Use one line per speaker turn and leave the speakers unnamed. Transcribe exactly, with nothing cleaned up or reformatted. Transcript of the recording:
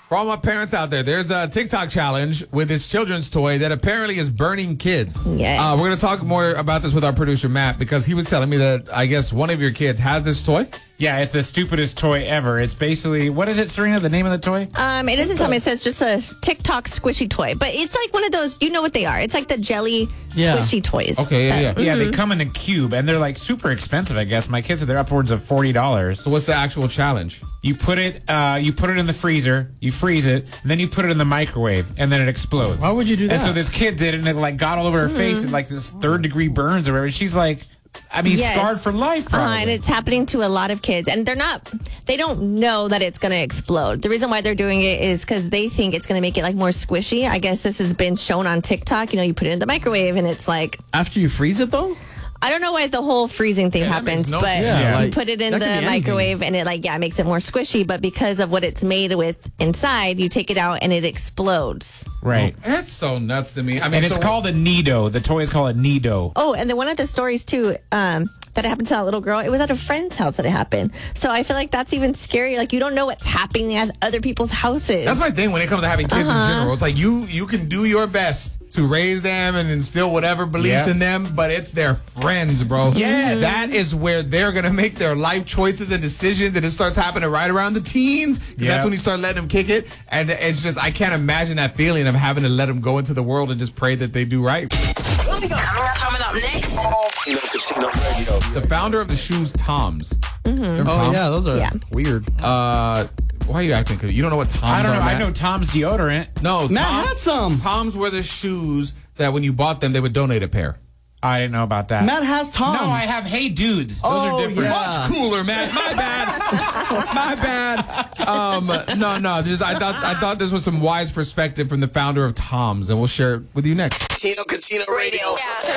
For all my parents out there, there's a TikTok challenge with this children's toy that apparently is burning kids.
Yes.
Uh, we're going to talk more about this with our producer, Matt, because he was telling me that I guess one of your kids has this toy.
Yeah, it's the stupidest toy ever. It's basically, what is it, Serena, the name of the toy?
Um, it doesn't tell me. It says just a TikTok squishy toy. But it's like one of those, you know what they are. It's like the jelly
Yeah.
squishy toys.
Okay, yeah,
that-
yeah.
Yeah, they come in a cube, and they're like super expensive, I guess. My kids, they're upwards of forty dollars.
So what's the actual challenge?
You put it, uh, you put it in the freezer, you freeze it, and then you put it in the microwave, and then it explodes.
Why would you do
And
that?
so this kid did it, and it like got all over her face, and like this third degree burns or whatever. She's like, I mean,
Yes.
scarred for life,
Uh,
probably.
and it's happening to a lot of kids. And they're not, they don't know that it's going to explode. The reason why they're doing it is because they think it's going to make it like more squishy. I guess this has been shown on TikTok. You know, you put it in the microwave and it's like,
After you freeze it, though?
I don't know why the whole freezing thing
Yeah, that
happens,
makes no
but
sense.
Yeah,
you
like,
put it in
that
the
could be anything.
microwave and it like, yeah, it makes it more squishy. But because of what it's made with inside, you take it out and it explodes.
right.
That's so nuts to me. I mean,
And it's
so-
called a Nido. The toy is called a Nido.
Oh, and then one of the stories too, um, that happened to that little girl, it was at a friend's house that it happened. So I feel like that's even scary. Like you don't know what's happening at other people's houses.
That's my thing when it comes to having kids
Uh-huh.
in general. It's like you you can do your best to raise them and instill whatever beliefs
Yeah.
in them, but it's their friends, bro.
Yeah.
That is where they're going to make their life choices and decisions, and it starts happening right around the teens. 'Cause
Yeah.
That's when you start letting them kick it, and it's just, I can't imagine that feeling of having to let them go into the world and just pray that they do right.
Coming up next.
Tino Casino Radio.
The founder of the shoes Toms. Remember
Oh,
Toms?
yeah, those are
Yeah.
weird.
Uh, why are you acting? You don't know what Toms
I don't
are,
know. I
Matt?
know Tom's deodorant.
No,
Matt
Tom-
had some.
Toms were the shoes that when you bought them, they would donate a pair.
I didn't know about that.
Matt has Toms.
No, I have Hey Dudes. Those
Oh,
are different.
yeah.
Much cooler, man. My bad. My bad. Um, no, no. Just, I thought I thought this was some wise perspective from the founder of Toms, and we'll share it with you next.
Tino Casino Radio.
Yeah.